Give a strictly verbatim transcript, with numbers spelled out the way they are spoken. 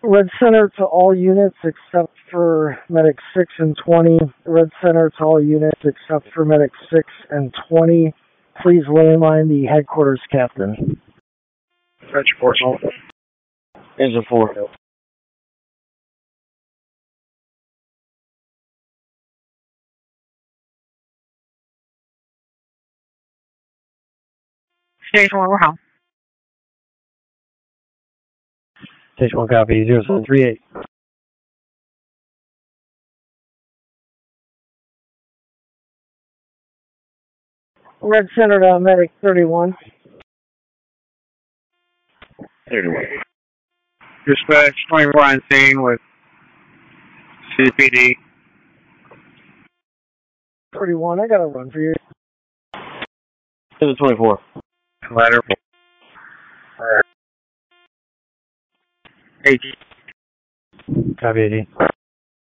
Red Center to all units except for Medic six and twenty. Red Center to all units except for Medic six and twenty. Please landline the headquarters captain. French Portsmouth. Engine four. Station one, we're home. Station one copy, zero seven three eight. Red Center to Medic thirty-one. thirty-one. Dispatch twenty-four on scene with C P D. thirty-one, I got a run for you. seven twenty-four. Ladder. Eight. Copy eighty.